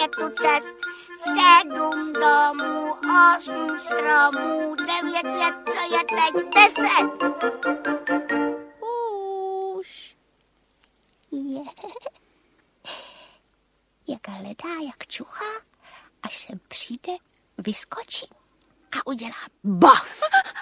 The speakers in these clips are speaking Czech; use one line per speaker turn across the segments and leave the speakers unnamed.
tu cest, 7 domů, 8 stromů, 9 vět, co je teď 10. Už je. Jak hledá, jak čuchá, až sem přijde, vyskočí a udělá baf.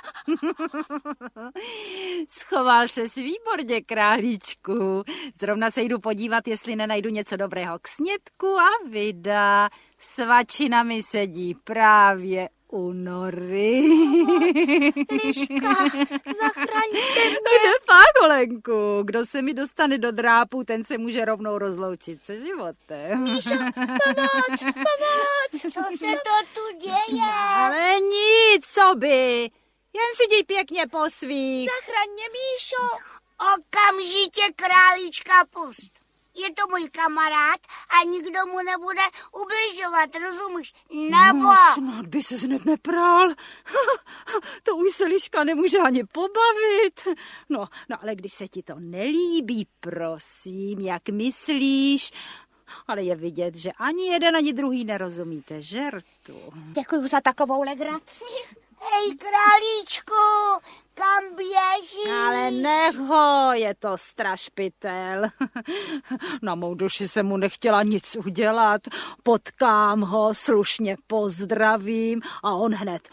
Schoval ses výborně, králíčku. Zrovna se jdu podívat, jestli nenajdu něco dobrého k snědku a vida. Svačina mi sedí právě u nory.
Liška, zachraňte mě.
Kde pak, Olenku? Kdo se mi dostane do drápu, ten se může rovnou rozloučit se životem.
Míšo, pomoc, pomoc. Co se to tu děje?
Ale nic, co by. Jen si jdi pěkně posvít.
Zachraň mě, Míšo. Okamžitě králíčka pust. Je to můj kamarád a nikdo mu nebude ubližovat, rozumíš? Nebo...
Snad by se hned nepral. To už se Liška nemůže ani pobavit. No, ale když se ti to nelíbí, prosím, jak myslíš? Ale je vidět, že ani jeden, ani druhý nerozumíte žertu.
Děkuju za takovou legraci. Hej, králíčku, kam běžíš?
Ale nech ho, je to strašpitel. Na mou duši se mu nechtěla nic udělat. Potkám ho, slušně pozdravím a on hned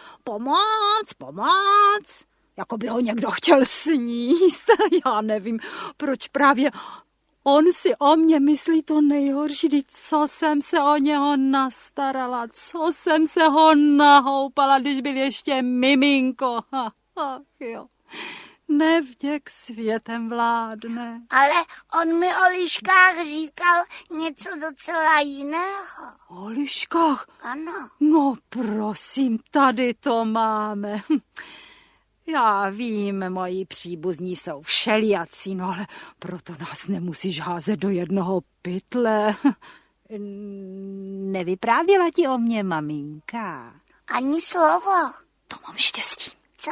pomoc. Jako by ho někdo chtěl sníst. Já nevím, proč právě on si o mě myslí to nejhorší, když co jsem se o něho nastarala, co jsem se ho nahoupala, když byl ještě miminko. Jo. Nevděk světem vládne.
Ale on mi o liškách říkal něco docela jiného.
O liškách?
Ano.
No prosím, tady to máme. Já vím, moji příbuzní jsou všelijací, no ale proto nás nemusíš házet do jednoho pytle. Nevyprávěla ti o mě maminka?
Ani slovo.
To mám štěstí.
Co?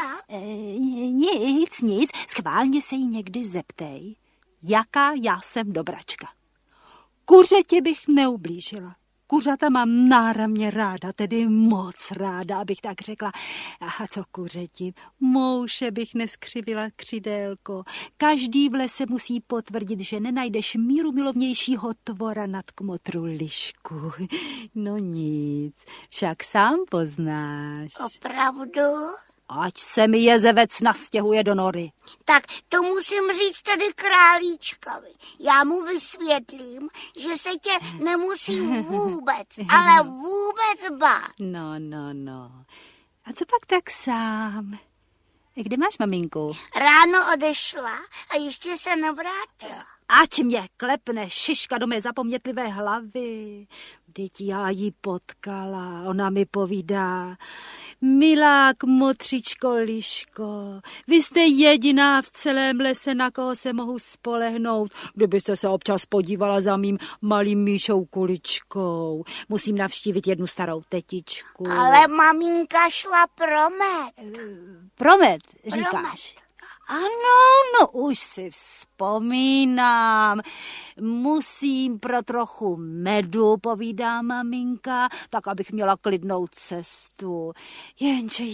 Nic, schválně se jí někdy zeptej, jaká já jsem dobračka. Kuřetě bych neublížila. Kuřata mám náramně ráda, tedy moc ráda, abych tak řekla. A co kuřeti? Mouše bych neskřivila křidélko. Každý v lese musí potvrdit, že nenajdeš míru milovnějšího tvora nad kmotru lišku. No nic, však sám poznáš.
Opravdu?
Ať se mi jezevec nastěhuje do nory.
Tak to musím říct tady králíčkovi. Já mu vysvětlím, že se tě nemusí vůbec, ale vůbec bát.
No. A co pak tak sám? Kde máš maminku?
Ráno odešla a ještě se nevrátila.
Ať mě klepne šiška do mé zapomnětlivé hlavy. Vždyť já ji potkala, ona mi povídá. Milá kmotřičko Liško, vy jste jediná v celém lese, na koho se mohu spolehnout. Kdybyste se občas podívala za mým malým Míšou Kuličkou. Musím navštívit jednu starou tetičku.
Ale maminka šla promet.
Promet, říkáš? Ano, už si vzpomínám. Musím pro trochu medu, povídá maminka, tak abych měla klidnou cestu. Jenže